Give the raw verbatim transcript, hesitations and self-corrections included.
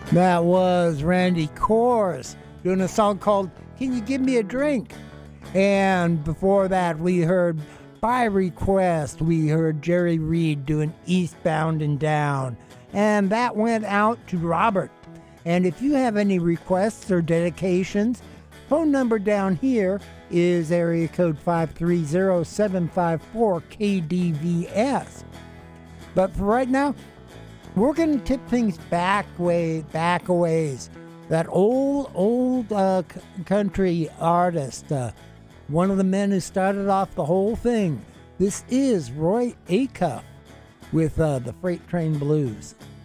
That was Randy Kors doing a song called Can You Give Me a Drink? And before that, we heard By Request, we heard Jerry Reed doing Eastbound and Down. And that went out to Robert. And if you have any requests or dedications, phone number down here is area code five three zero, seven five four, K D V S. But for right now, we're going to tip things back way, back a ways. That old, old uh, c- country artist, uh, one of the men who started off the whole thing. This is Roy Acuff with uh, the Freight Train Blues.